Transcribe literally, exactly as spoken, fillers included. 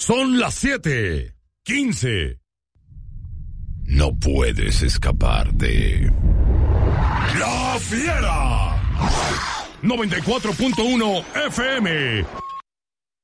Son las siete quince. No puedes escapar de La Fiera. noventa y cuatro punto uno F M.